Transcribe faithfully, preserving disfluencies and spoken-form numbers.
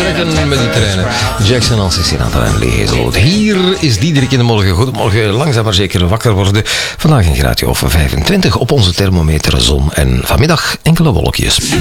trekken met die treinen. Jackson als Sinatra en Lee Hazelwood. Hier is Diederik in de morgen. Goedemorgen, langzaam maar zeker wakker worden. Vandaag een graadje of vijfentwintig op onze thermometer zon en vanmiddag enkele wolkjes.